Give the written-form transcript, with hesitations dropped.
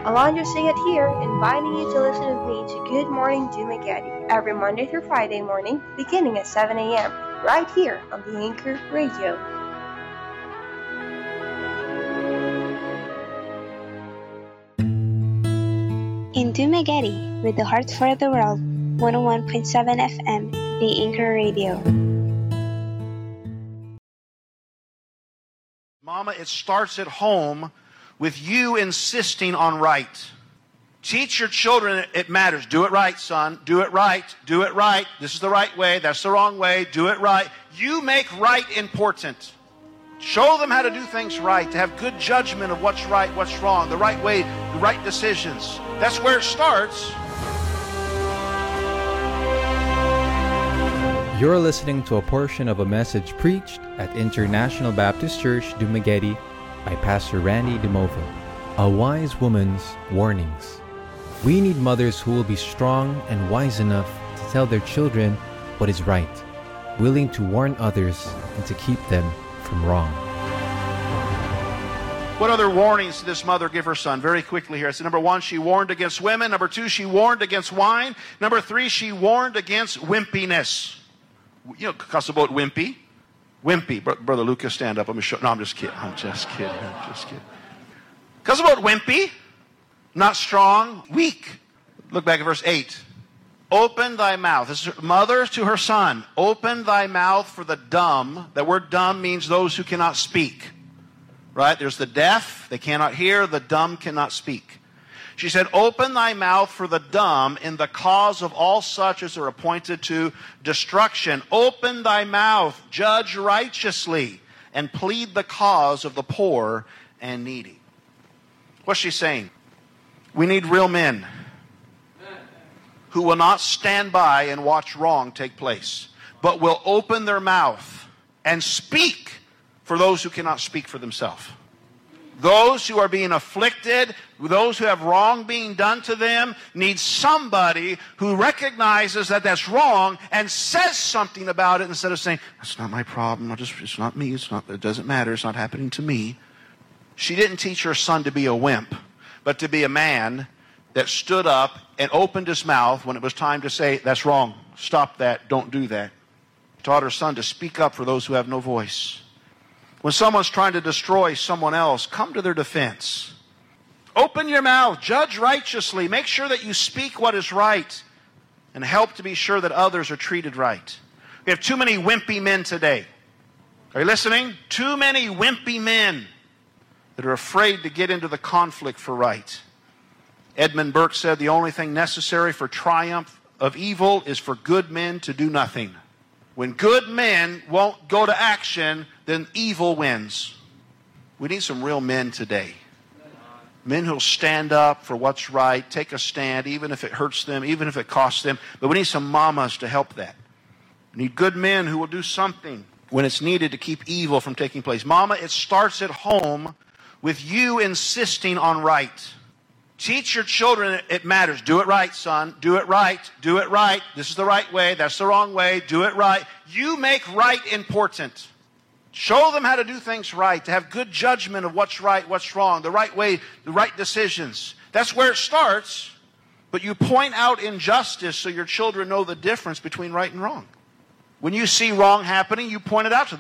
Alonzo Sing it here, inviting you to listen with me to Good Morning Dumaguete every Monday through Friday morning, beginning at 7 a.m., right here on the Anchor Radio. In Dumaguete, with the heart for the world, 101.7 FM, the Anchor Radio. Mama, it starts at home with you insisting on right. Teach your children it matters. Do it right, son. Do it right. Do it right. This is the right way. That's the wrong way. Do it right. You make right important. Show them how to do things right, to have good judgment of what's right, what's wrong, the right way, the right decisions. That's where it starts. You're listening to a portion of a message preached at International Baptist Church, Dumaguete, by Pastor Randy DeMova. A Wise Woman's Warnings. We need mothers who will be strong and wise enough to tell their children what is right, willing to warn others and to keep them from wrong. What other warnings did this mother give her son? Very quickly here. I said, number 1, she warned against women. Number 2, she warned against wine. Number 3, she warned against wimpiness. You know, cuss about wimpy. Wimpy. Brother Lucas, stand up. No, I'm just kidding. I'm just kidding. Cuss about wimpy. Not strong. Weak. Look back at verse 8. Open thy mouth. This is mother to her son. Open thy mouth for the dumb. That word dumb means those who cannot speak. Right? There's the deaf. They cannot hear. The dumb cannot speak. She said, open thy mouth for the dumb in the cause of all such as are appointed to destruction. Open thy mouth, judge righteously, and plead the cause of the poor and needy. What's she saying? We need real men who will not stand by and watch wrong take place, but will open their mouth and speak for those who cannot speak for themselves. Those who are being afflicted, those who have wrong being done to them, need somebody who recognizes that that's wrong and says something about it instead of saying, that's not my problem, it's not me, it doesn't matter, it's not happening to me. She didn't teach her son to be a wimp, but to be a man that stood up and opened his mouth when it was time to say, that's wrong, stop that, don't do that. Taught her son to speak up for those who have no voice. When someone's trying to destroy someone else, come to their defense. Open your mouth, judge righteously, make sure that you speak what is right, and help to be sure that others are treated right. We have too many wimpy men today. Are you listening? Too many wimpy men that are afraid to get into the conflict for right. Edmund Burke said the only thing necessary for triumph of evil is for good men to do nothing. When good men won't go to action, then evil wins. We need some real men today. Men who'll stand up for what's right, take a stand, even if it hurts them, even if it costs them. But we need some mamas to help that. We need good men who will do something when it's needed to keep evil from taking place. Mama, it starts at home with you insisting on right. Teach your children it matters. Do it right, son. Do it right. Do it right. This is the right way. That's the wrong way. Do it right. You make right important. Show them how to do things right, to have good judgment of what's right, what's wrong, the right way, the right decisions. That's where it starts. But you point out injustice so your children know the difference between right and wrong. When you see wrong happening, you point it out to them.